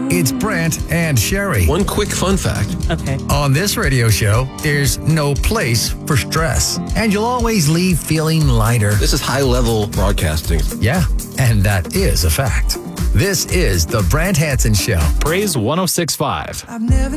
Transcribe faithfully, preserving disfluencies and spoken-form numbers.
It's Brant and Sherry. One quick fun fact. Okay. On this radio show, there's no place for stress. And you'll always leave feeling lighter. This is high-level broadcasting. Yeah, and that is a fact. This is the Brant Hansen Show. Praise one oh six point five. I've never